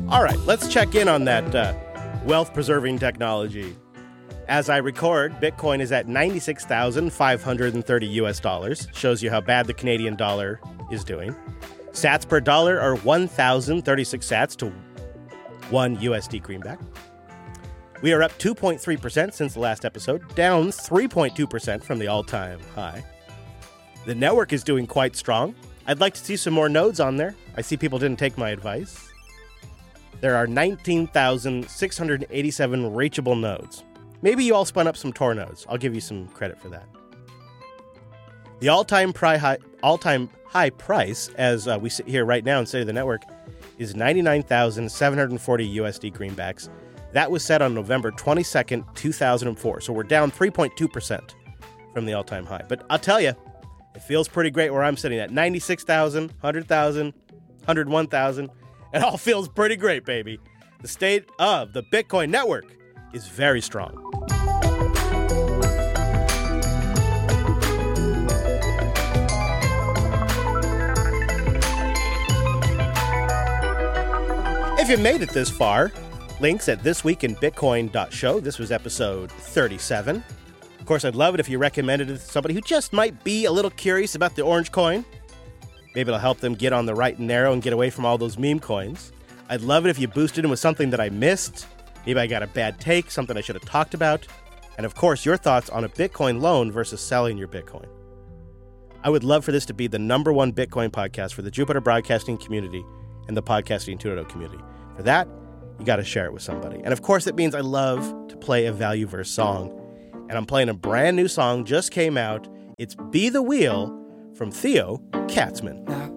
All right, let's check in on that wealth-preserving technology. As I record, Bitcoin is at $96,530 US. Shows you how bad the Canadian dollar is doing. Sats per dollar are 1,036 sats to 1 USD greenback. We are up 2.3% since the last episode, down 3.2% from the all-time high. The network is doing quite strong. I'd like to see some more nodes on there. I see people didn't take my advice. There are 19,687 reachable nodes. Maybe you all spun up some Tor nodes. I'll give you some credit for that. The all-time high price, as we sit here right now and say the network, is 99,740 USD greenbacks. That was set on November 22nd, 2004. So we're down 3.2% from the all-time high. But I'll tell you, it feels pretty great where I'm sitting at 96,000, 100,000, 101,000. It all feels pretty great, baby. The state of the Bitcoin network is very strong. If you made it this far, links at thisweekinbitcoin.show. This was episode 37. Of course, I'd love it if you recommended it to somebody who just might be a little curious about the orange coin. Maybe it'll help them get on the right and narrow and get away from all those meme coins. I'd love it if you boosted them with something that I missed. Maybe I got a bad take, something I should have talked about. And of course, your thoughts on a Bitcoin loan versus selling your Bitcoin. I would love for this to be the #1 Bitcoin podcast for the Jupiter Broadcasting community and the Podcasting 2.0 community. For that, you got to share it with somebody. And of course, it means I love to play a value verse song. And I'm playing a brand new song, just came out. It's Be the Wheel from Theo Katzman. Now